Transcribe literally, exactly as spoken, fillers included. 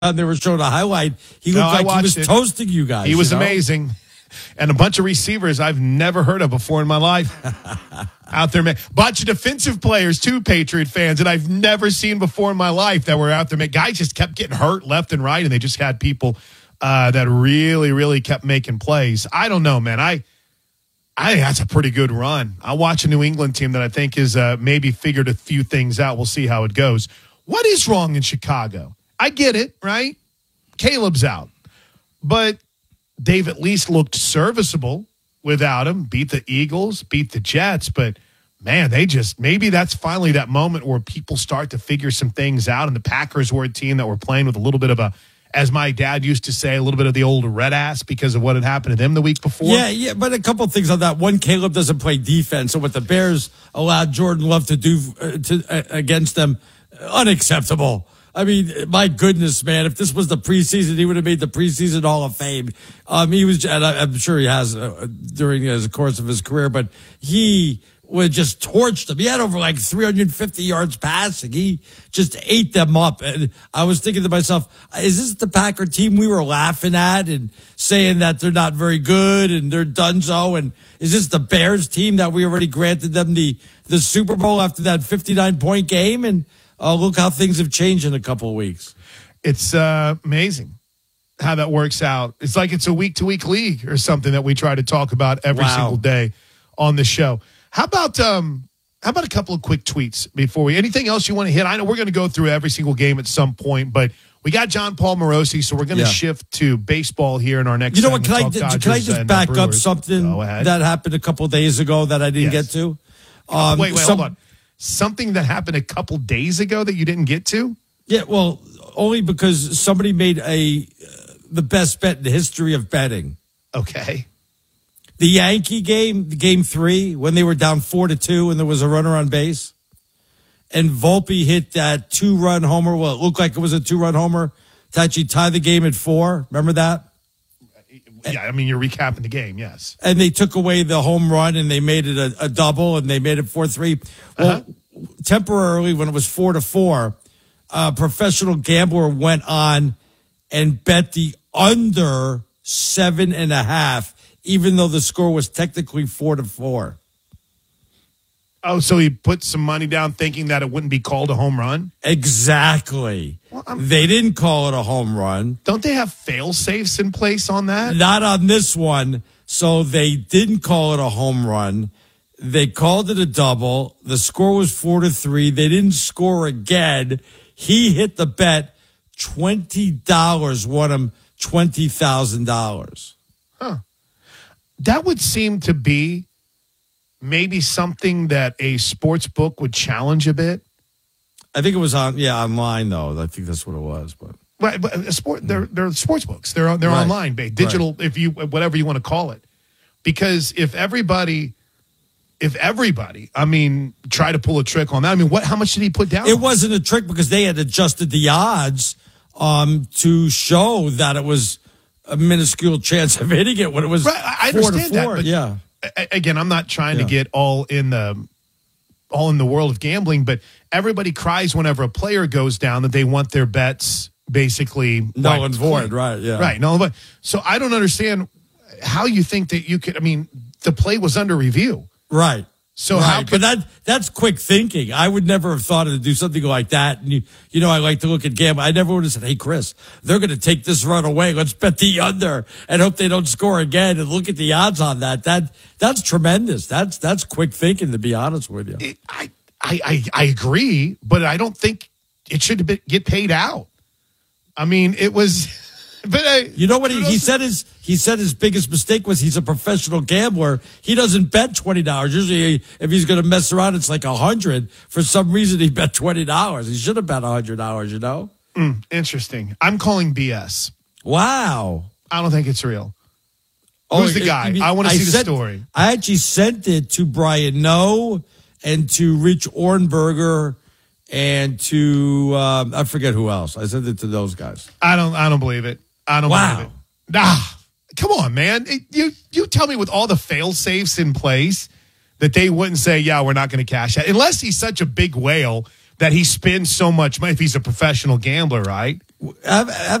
they were showing a highlight. He looked No, I like he was watched it. toasting you guys. He was you know? amazing. And a bunch of receivers I've never heard of before in my life out there, man. Bunch of defensive players, too, Patriot fans, that I've never seen before in my life that were out there. Man, guys just kept getting hurt left and right, and they just had people uh, that really, really kept making plays. I don't know, man. I I think that's a pretty good run. I watch a New England team that I think is uh, maybe figured a few things out. We'll see how it goes. What is wrong in Chicago? I get it, right? Caleb's out. But they've at least looked serviceable without him. Beat the Eagles, beat the Jets. But, man, they just – maybe that's finally that moment where people start to figure some things out. And the Packers were a team that were playing with a little bit of a – as my dad used to say, a little bit of the old red ass because of what had happened to them the week before. Yeah, yeah, but a couple of things on that. One, Caleb doesn't play defense, so what the Bears allowed Jordan Love to do uh, to uh, against them, unacceptable. I mean, my goodness, man, if this was the preseason, he would have made the preseason Hall of Fame. Um, he was, and I, I'm sure he has uh, during the course of his career, but he would just torched them. He had over like three hundred fifty yards passing. He just ate them up. And I was thinking to myself, is this the Packer team we were laughing at and saying that they're not very good and they're donezo? And is this the Bears team that we already granted them the, the Super Bowl after that fifty-nine point game? And uh, look how things have changed in a couple of weeks. It's uh, amazing how that works out. It's like it's a week-to-week league or something that we try to talk about every Wow. single day on the show. How about um, how about a couple of quick tweets before we? Anything else you want to hit? I know we're going to go through every single game at some point, but we got John Paul Morosi, so we're going to Yeah. shift to baseball here in our next. You know what? segment. Can I, Talk can I Dodgers just and, back uh, up Brewers. something Go ahead. that happened a couple of days ago that I didn't Yes. get to? Um, wait, wait, some- hold on. Something that happened a couple days ago that you didn't get to? Yeah, well, only because somebody made a uh, the best bet in the history of betting. Okay. The Yankee game, game three, when they were down four to two and there was a runner on base, and Volpe hit that two-run homer. Well, it looked like it was a two-run homer to actually tie the game at four. Remember that? Yeah, I mean, you're recapping the game, yes. And they took away the home run and they made it a, a double and they made it four three. Well, Uh-huh. temporarily when it was four to four, a professional gambler went on and bet the under seven and a half, even though the score was technically four to four. Oh, so he put some money down thinking that it wouldn't be called a home run? Exactly. Well, I'm- They didn't call it a home run. Don't they have fail-safes in place on that? Not on this one. So they didn't call it a home run. They called it a double. The score was four to three. They didn't score again. He hit the bet. twenty dollars won him twenty thousand dollars. That would seem to be maybe something that a sports book would challenge a bit. I think it was on, yeah, online though. I think that's what it was. But Right, but a sport, they're they're sports books. They're they're Right. online, ba- digital, if you whatever you want to call it. Because if everybody, if everybody, I mean, try to pull a trick on that. I mean, what? How much did he put down? it wasn't a trick because they had adjusted the odds um, to show that it was a minuscule chance of hitting it when it was Right, I I four understand to that, four. but- yeah. A- again, I'm not trying Yeah. to get all in the all in the world of gambling, but everybody cries whenever a player goes down that they want their bets basically Null wiped and void, clean. right, yeah. right, null and void. So I don't understand how you think that you could. I mean, the play was under review, Right. so right. how but could that that's quick thinking. I would never have thought of to do something like that. And you, you know, I like to look at gamble. I never would have said, "Hey, Chris, they're going to take this run away. Let's bet the under and hope they don't score again." And look at the odds on that. That that's tremendous. That's that's quick thinking. To be honest with you, it, I, I I I agree, but I don't think it should be, get paid out. I mean, it was, but I, you know what he, he said his he said his biggest mistake was he's a professional gambler. He doesn't bet twenty dollars. Usually, if he's going to mess around, it's like a hundred. For some reason, he bet twenty dollars. He should have bet a hundred dollars. You know. Mm, interesting. I'm calling B S. Wow. I don't think it's real. Who's the guy? you mean- I want to see the sent- story. I actually sent it to Brian Noe and to Rich Ornberger and to um, I forget who else. I sent it to those guys. I don't. I don't believe it. I don't Wow. believe it. Nah, come on, man. It- you you tell me with all the fail safes in place that they wouldn't say, yeah, we're not going to cash that unless he's such a big whale that he spends so much money if he's a professional gambler, right? Have, have